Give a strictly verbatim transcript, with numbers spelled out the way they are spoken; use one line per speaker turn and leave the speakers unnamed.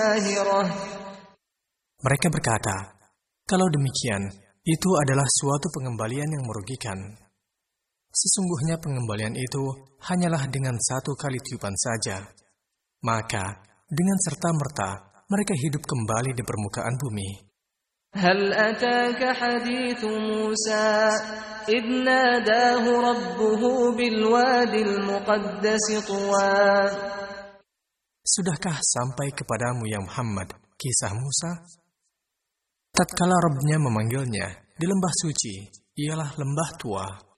Mereka berkata, kalau demikian, itu adalah suatu pengembalian yang merugikan. Sesungguhnya pengembalian itu hanyalah dengan satu kali tiupan saja. Maka, dengan serta-merta, mereka hidup kembali di permukaan bumi.
هل أتاك حديث موسى إذ ناداه ربه بالوادي المقدس طوى.
Sudahkah sampai kepadamu ya Muhammad kisah Musa? Tatkala Rabb-Nya memanggilnya di lembah suci, ialah lembah Tua.